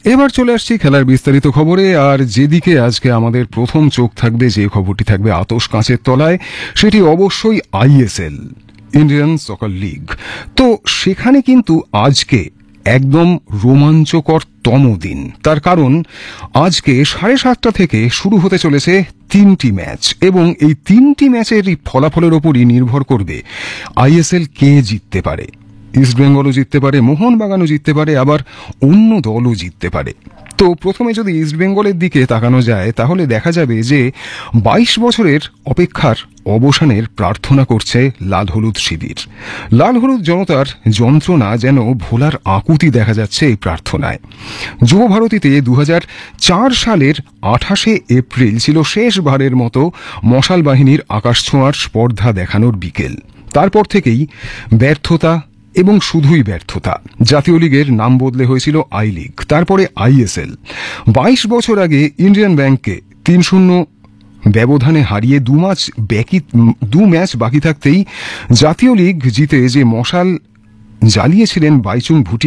এবার চলে আসছি খেলার বিস্তারিত খবরে। আর যেদিকে আজকে আমাদের প্রথম চোখ থাকবে, যে খবরটি থাকবে আতশ কাঁচের তলায়, সেটি অবশ্যই আইএসএল, ইন্ডিয়ান সকার লিগ। তো সেখানে কিন্তু আজকে একদম রোমাঞ্চকর তম দিন। তার কারণ আজকে 7:30 থেকে শুরু হতে চলেছে 3টি ম্যাচ, এবং এই 3টি ম্যাচের ফলাফলের ওপরই নির্ভর করবে আইএসএল কে জিততে পারে। ইস্টবেঙ্গলও জিততে পারে, মোহনবাগানও জিততে পারে, আবার অন্য দলও জিততে পারে। তো প্রথমে যদি ইস্টবেঙ্গলের দিকে তাকানো যায়, তাহলে দেখা যাবে যে 22 বছরের অপেক্ষার অবসানের প্রার্থনা করছে লাল হলুদ শিবির। লাল হলুদ জনতার যন্ত্রণা যেন ভোলার আকুতি দেখা যাচ্ছে এই প্রার্থনায়। যুব ভারতীতে 2004 সালের 28 এপ্রিল ছিল শেষবারের মতো মশাল বাহিনীর আকাশছোঁয়ার স্পর্ধা দেখানোর বিকেল। তারপর থেকেই ব্যর্থতা এবং শুধুই ব্যর্থতা। জাতীয় লিগের নাম বদলে হয়েছিল আই লিগ, তারপরে আইএসএল। 22 বছর আগে ইন্ডিয়ান ব্যাংককে 3-0 ব্যবধানে হারিয়ে দু ম্যাচ বাকি থাকতেই জাতীয় লিগ জিতে যে মশাল জ্বালিয়েছিলেন বাইচুং ভুটিয়া